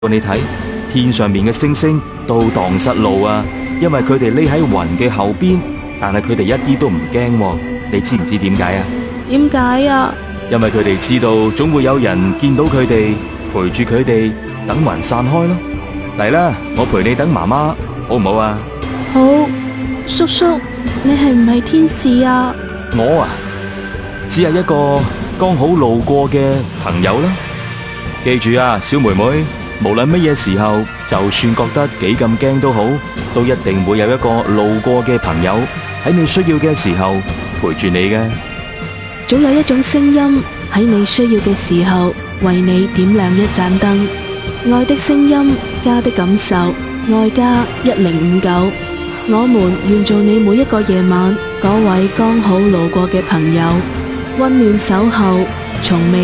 你睇，天上面嘅星星都蕩失路啊，因為佢哋匿喺雲嘅後邊，但係佢哋一啲都唔驚喎。你知唔知點解啊？ 點解啊？ 因為佢哋知道總會有人見到佢哋，陪住佢哋，等雲散開咯。嚟啦，我陪你等媽媽，好唔好啊？ 好，叔叔，你係唔係天使啊？ 我啊，只係一個剛好路過嘅朋友啦。記住啊，小妹妹，無論乜嘢時候，就算覺得幾咁驚都好，都一定會有一個路過嘅朋友喺你需要嘅時候陪住你嘅。 總有一種聲音喺你需要嘅時候為你點亮一盞燈。愛的聲音，家的感受，愛家1059。我們願做你每一個夜晚嗰位剛好路過嘅朋友，溫暖守候，從未